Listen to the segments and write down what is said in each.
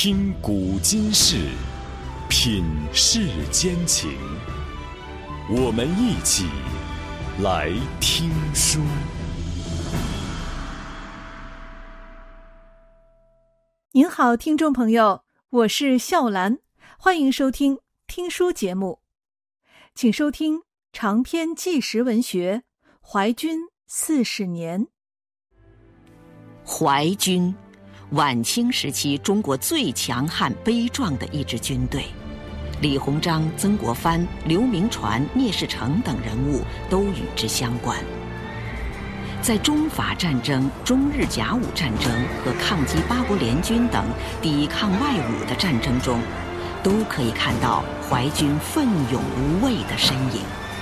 听古今事，品世间情。我们一起来听书。 您好，听众朋友，我是笑兰，欢迎收听听书节目。请收听长篇纪实文学《淮军40年》。 淮军，晚清时期中国最强悍悲壮的一支军队，李鸿章、曾国藩、刘铭传、聂士成等人物都与之相关。在中法战争、中日甲午战争和抗击八国联军等抵抗外侮的战争中，都可以看到淮军奋勇无畏的身影。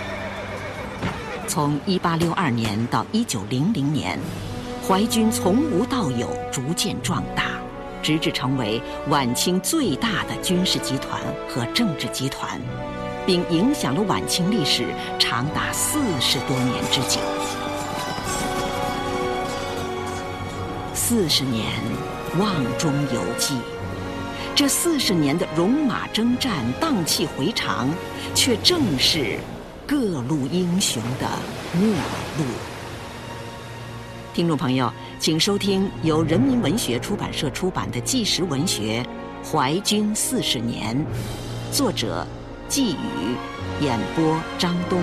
从1862年到1900年，淮军从无到有，逐渐壮大，直至成为晚清最大的军事集团和政治集团，并影响了晚清历史长达40多年之久。40年瓮中有记，这40年的戎马征战、荡气回肠，却正是各路英雄的末路。听众朋友，请收听由人民文学出版社出版的纪实文学《淮军40年》，作者季宇，演播张东。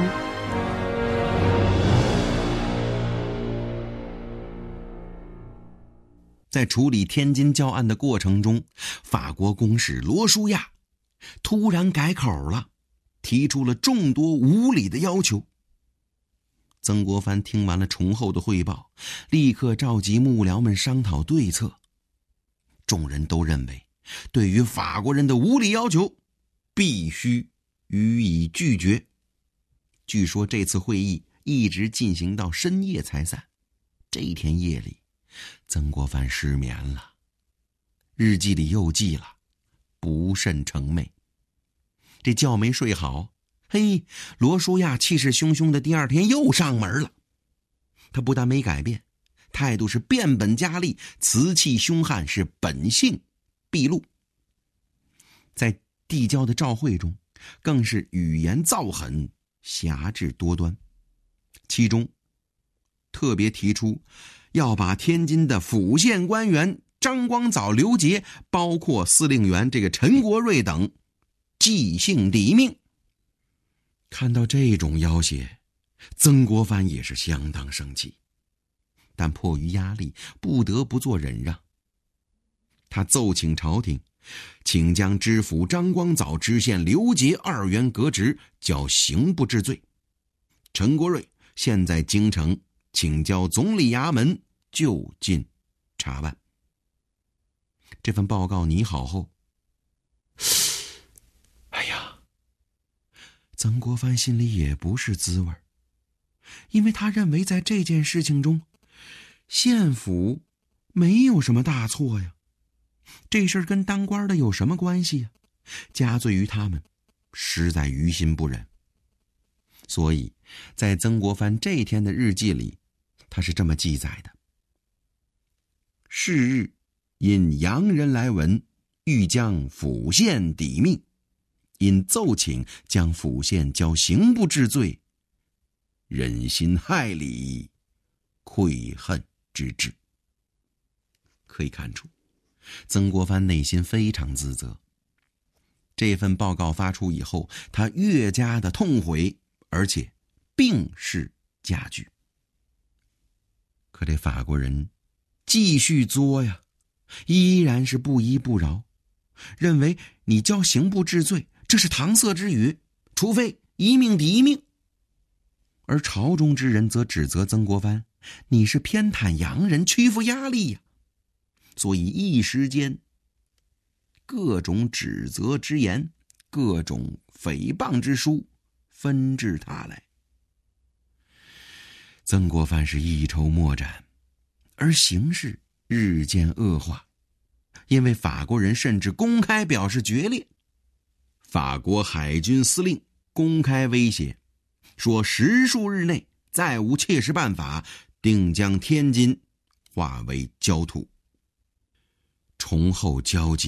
在处理天津教案的过程中，法国公使罗舒亚突然改口了，提出了众多无理的要求。曾国藩听完了崇厚的汇报，立刻召集幕僚们商讨对策。众人都认为，对于法国人的无理要求，必须予以拒绝。据说这次会议一直进行到深夜才散。这一天夜里，曾国藩失眠了，日记里又记了不慎成寐。这觉没睡好，嘿，罗舒亚气势汹汹的第二天又上门了。他不但没改变，态度是变本加厉，辞气凶悍，是本性毕露。在递交的照会中，更是语言造狠，侠制多端。其中特别提出要把天津的府县官员张光藻、刘杰，包括司令员这个陈国瑞等即兴抵命。看到这种要挟，曾国藩也是相当生气，但迫于压力，不得不做忍让。他奏请朝廷，请将知府张光藻、知县刘杰2员革职，交刑部治罪。陈国瑞现在京城，请交总理衙门就近查办。这份报告拟好后，哎呀，曾国藩心里也不是滋味，因为他认为在这件事情中，县府没有什么大错呀，这事儿跟当官的有什么关系呀？加罪于他们，实在于心不忍。所以在曾国藩这天的日记里，他是这么记载的：是日因洋人来闻，欲将府县抵命，因奏请将府县交刑部治罪，忍心害理，愧恨之至。可以看出，曾国藩内心非常自责。这份报告发出以后，他越加的痛悔，而且病势加剧。可这法国人继续作呀，依然是不依不饶，认为你交刑部治罪，这是搪塞之语，除非一命抵一命。而朝中之人则指责曾国藩，你是偏袒洋人，屈服压力呀。所以一时间，各种指责之言，各种诽谤之书纷至沓来。曾国藩是一筹莫展，而形势日渐恶化，因为法国人甚至公开表示决裂。法国海军司令公开威胁，说10数日内再无切实办法，定将天津化为焦土。崇厚交集